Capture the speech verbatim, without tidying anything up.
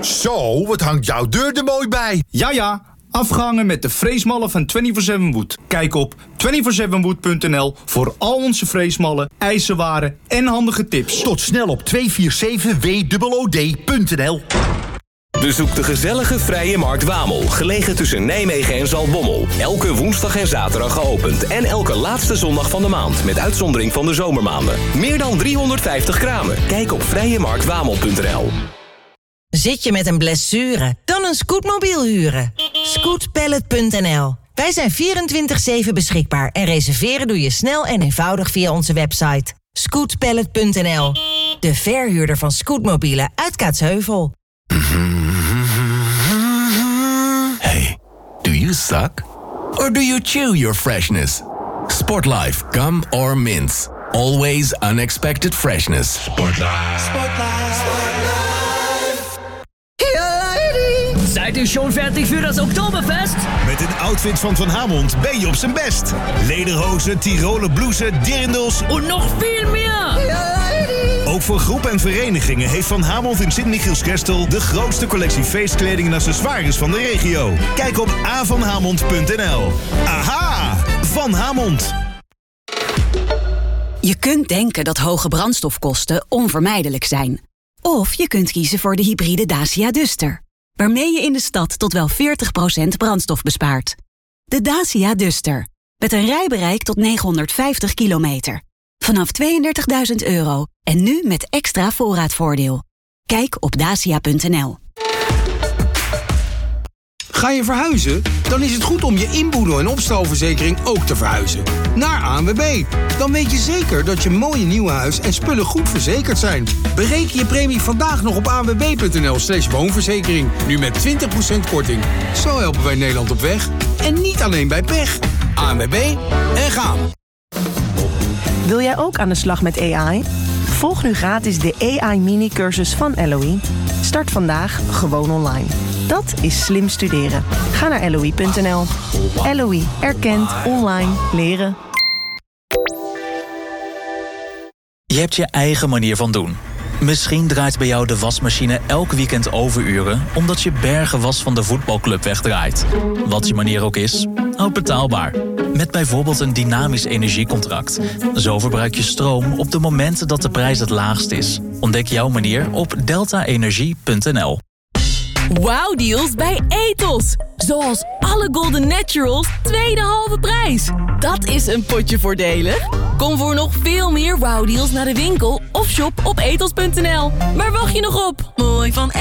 Zo, wat hangt jouw deur er mooi bij. Ja, ja. Afgehangen met de freesmallen van vierentwintig zeven Wood. Kijk op vierentwintig zeven wood punt n l voor al onze freesmallen, ijzerwaren en handige tips. Tot snel op tweehonderdzevenenveertig w o d punt n l. Bezoek de gezellige Vrije Markt Wamel, gelegen tussen Nijmegen en Zaltbommel. Elke woensdag en zaterdag geopend en elke laatste zondag van de maand, met uitzondering van de zomermaanden. Meer dan driehonderdvijftig kramen. Kijk op vrije markt wamel punt n l. Zit je met een blessure? Dan een scootmobiel huren. scootpallet punt n l. Wij zijn vierentwintig zeven beschikbaar en reserveren doe je snel en eenvoudig via onze website. scootpallet punt n l. De verhuurder van scootmobielen uit Kaatsheuvel. Hey, do you suck? Or do you chew your freshness? Sportlife gum or mints. Always unexpected freshness. Sportlife. Sportlife. Sportlife. Seid ihr schon fertig für das Oktoberfest? Met een outfit van Van Hamont ben je op zijn best. Lederhozen, Tiroler blouses, dirndls en nog veel meer. Ook voor groepen en verenigingen heeft Van Hamont in Sint-Michiels-Gestel de grootste collectie feestkleding en accessoires van de regio. Kijk op a van hamont punt n l. Aha! Van Hamont. Je kunt denken dat hoge brandstofkosten onvermijdelijk zijn. Of je kunt kiezen voor de hybride Dacia Duster, waarmee je in de stad tot wel veertig procent brandstof bespaart. De Dacia Duster, met een rijbereik tot negenhonderdvijftig kilometer. Vanaf tweeëndertigduizend euro en nu met extra voorraadvoordeel. Kijk op dacia punt n l. Ga je verhuizen? Dan is het goed om je inboedel- en opstalverzekering ook te verhuizen. Naar A N W B. Dan weet je zeker dat je mooie nieuwe huis en spullen goed verzekerd zijn. Bereken je premie vandaag nog op a n w b punt n l slash woonverzekering. Nu met twintig procent korting. Zo helpen wij Nederland op weg. En niet alleen bij pech. A N W B en gaan. Wil jij ook aan de slag met A I? Volg nu gratis de A I mini-cursus van L O I. Start vandaag gewoon online. Dat is slim studeren. Ga naar L O I punt n l. L O I erkent online leren. Je hebt je eigen manier van doen. Misschien draait bij jou de wasmachine elk weekend overuren omdat je bergen was van de voetbalclub wegdraait. Wat je manier ook is, houd betaalbaar. Met bijvoorbeeld een dynamisch energiecontract. Zo verbruik je stroom op de momenten dat de prijs het laagst is. Ontdek jouw manier op delta energie punt n l. Wow-deals bij Ethos. Zoals alle Golden Naturals, tweede halve prijs. Dat is een potje voordelig. Kom voor nog veel meer wow-deals naar de winkel of shop op ethos punt n l. Waar wacht je nog op? Mooi van